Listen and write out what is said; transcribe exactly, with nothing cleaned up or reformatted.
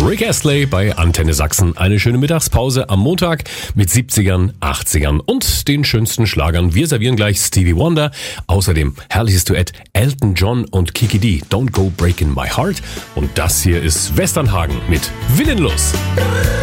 Rick Astley bei Antenne Sachsen. Eine schöne Mittagspause am Montag mit siebzigern, achtzigern und den schönsten Schlagern. Wir servieren gleich Stevie Wonder. Außerdem herrliches Duett Elton John und Kiki D. Don't Go Breaking My Heart. Und das hier ist Westernhagen mit Willenlos.